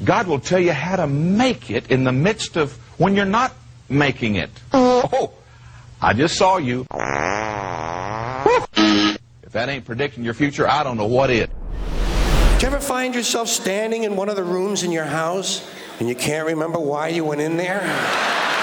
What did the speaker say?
God will tell you how to make it in the midst of when you're not making it. Oh, I just saw you. If that ain't predicting your future, I don't know what is. Do you ever find yourself standing in one of the rooms in your house and you can't remember why you went in there?